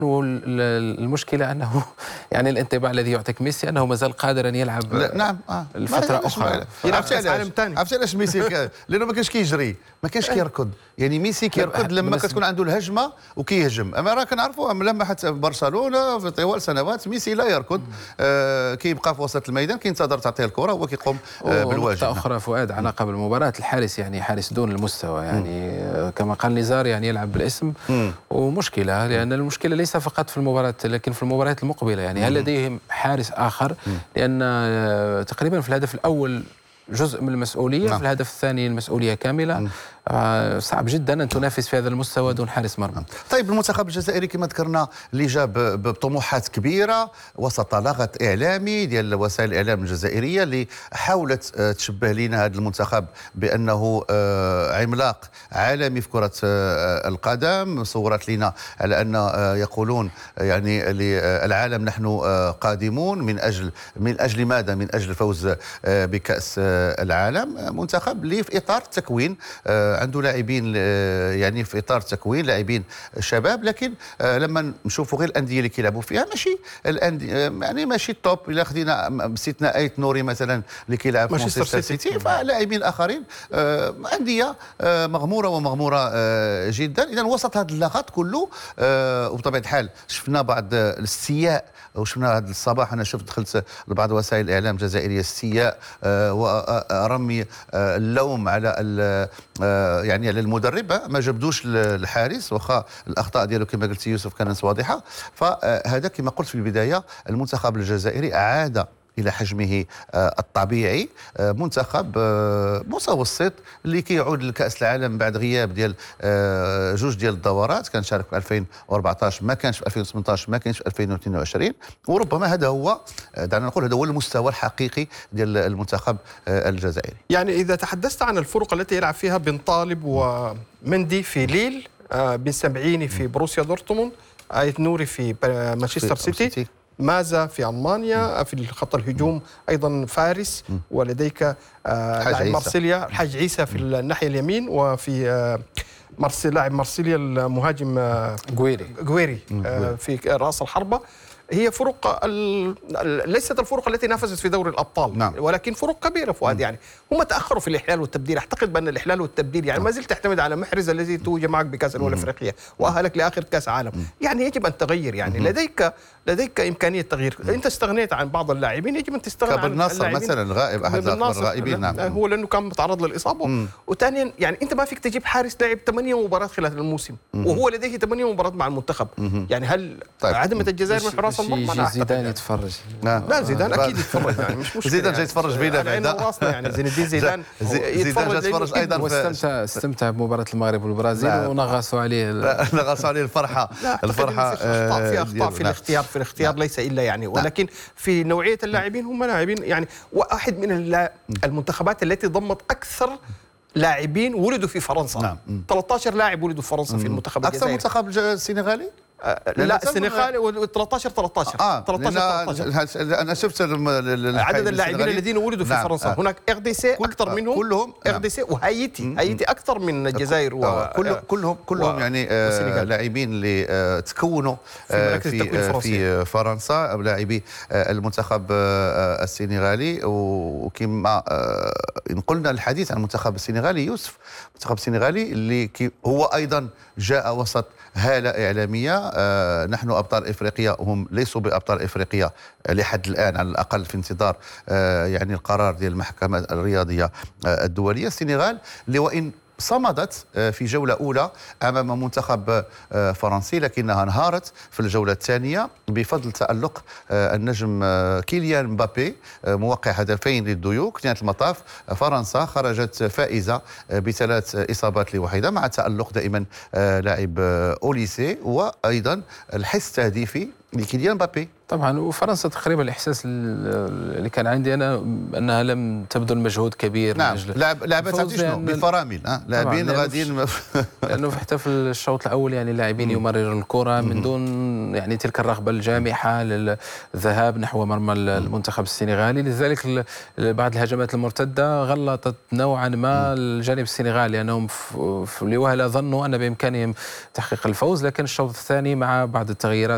والمشكلة أنه يعني الانطباع الذي يعطيك ميسي أنه ما زال قادر أن يلعب نعم الفترة أخرى. يلعب كأس عالم ثاني. عرفتي علاش ميسي؟ لأنه ما كانش كيجري، ما كانش كيركض. يعني ميسي كيركض لما كتكون عنده الهجمة وكيهجم. أما راه كنعرفوا لما حتى برشلونة في طوال سنوات ميسي لا يركض، كيبقى في وسط الميدان كينتظر تعطيه الكرة هو كيقوم بالواجب. نقطة أخرى فؤاد علاقة بالمباراة، الحارس يعني حارس دون المستوى، يعني كما قال نزار يعني يلعب بالاسم ومشكلة، لأن المشكلة ليس فقط في المباراة لكن في المباريات المقبلة. يعني هل لديهم حارس آخر؟ لأن تقريبا في الهدف الأول جزء من المسؤولية، في الهدف الثاني المسؤولية كاملة. صعب جدا أن تنافس في هذا المستوى دون حارس مرمى. طيب المنتخب الجزائري كما ذكرنا اللي جاب بطموحات كبيرة وسط لغط إعلامي ديال وسائل الإعلام الجزائرية اللي حاولت تشبه لنا هذا المنتخب بأنه عملاق عالمي في كرة القدم، صورت لنا على أن يقولون يعني العالم نحن قادمون من أجل ماذا؟ من أجل الفوز بكأس العالم. منتخب اللي في إطار التكوين عنده لاعبين يعني في اطار تكوين لاعبين شباب، لكن لما نشوفوا غير الانديه اللي كيلعبوا فيها ماشي يعني ماشي التوب. الا خدينا باستثناء ايت نوري مثلا اللي كيلعب في مانشستر سيتي، فلاعبين اخرين انديه مغموره جدا. اذا وسط هذا اللغط كله وبطبيعه الحال شفنا بعض الاستياء، وشفنا هذا الصباح انا شفت دخلت لبعض وسائل الاعلام الجزائريه استياء ورمي اللوم على يعني على المدرب، ما جبدوش الحارس واخا الاخطاء ديالو كما قلت يوسف كانت واضحه. فهذا كما قلت في البدايه المنتخب الجزائري عاد الى حجمه الطبيعي، منتخب متوسط اللي كيعود لكاس العالم بعد غياب ديال جوج ديال الدورات. كان شارك في 2014 ما كانش في 2018 ما كانش في 2022، وربما هذا هو دعنا نقول هذا هو المستوى الحقيقي ديال المنتخب الجزائري. يعني اذا تحدثت عن الفرق التي يلعب فيها بن طالب ومندي في ليل، بن سبعيني في بروسيا دورتموند، آيت نوري في مانشستر سيتي، مازا في ألمانيا في خط الهجوم أيضا فارس، ولديك لاعب مارسيليا الحاج عيسى في الناحية اليمين، وفي لاعب مارسيليا المهاجم غويري في رأس الحربة. هي فرق ليست الفرق التي نافست في دوري الابطال، نعم. ولكن فرق كبيره فؤاد. يعني هم تاخروا في الاحلال والتبديل. اعتقد بان الاحلال والتبديل يعني ما زلت تعتمد على محرز الذي توج معك بكاس الامم الافريقيه واهلك لاخر كاس عالم. يعني يجب ان تغير، يعني لديك امكانيه تغيير. انت استغنيت عن بعض اللاعبين، يجب ان تستغنى عن النصر مثلا غائب احد الغائبين. نعم هو لانه كان متعرض للاصابه. وثانيا يعني انت ما فيك تجيب حارس لاعب 8 مباريات خلال الموسم وهو لديه 8 مباريات مع المنتخب. يعني هل عدمت الجزائر من حراس المرمى؟ زيدان يتفرج. لا زيدان اكيد يتفرج، يعني مش مشكله. زيدان جاي يتفرج فينا بعدا يعني زين الدين زيدان يتفرج ايضا. واستمتع بمباراه المغرب والبرازيل ونغصوا عليه الفرحه. اخطاء في الاختيار ليس الا يعني، ولكن في نوعيه اللاعبين هم لاعبين يعني. واحد من المنتخبات التي ضمت اكثر لاعبين ولدوا في فرنسا. 13 لاعب ولدوا في فرنسا في المنتخب الجزائري. اكثر منتخب السنغالي؟ لا السنغال 13 انا شفت عدد اللاعبين الذين ولدوا في فرنسا. هناك ارديسي اكثر منهم كلهم، ارديسي وهايتي اكثر من الجزائر كلهم يعني لاعبين اللي تكونوا في فرنسا او لاعبي المنتخب السنغالي. وكما نقلنا الحديث عن المنتخب السنغالي يوسف، المنتخب السنغالي اللي هو ايضا جاء وسط هالة إعلامية. نحن أبطال إفريقيا وهم ليسوا بأبطال إفريقيا لحد الآن، على الأقل في انتظار يعني القرار ديال المحكمة الرياضية الدولية. السنغال اللي وإن صمدت في جولة أولى أمام منتخب فرنسي لكنها انهارت في الجولة الثانية بفضل تألق النجم كيليان مبابي موقع هدفين للديوك. في نهاية المطاف فرنسا خرجت فائزة ب3 إصابات لوحدة مع تألق دائما لاعب أوليسي وأيضا الحس التهديفي لكيليان مبابي. طبعا وفرنسا تقريبا الاحساس اللي كان عندي انا انها لم تبذل مجهود كبير. نعم لعبت شنو بالفرامل لاعبين غاديين لانه حتى في الشوط الاول يعني اللاعبين يمررون الكره من دون يعني تلك الرغبه الجامحه للذهاب نحو مرمى المنتخب السنغالي. لذلك بعض الهجمات المرتده غلطت نوعا ما الجانب السنغالي لانهم في الوهله ظنوا ان بامكانهم تحقيق الفوز، لكن الشوط الثاني مع بعض التغييرات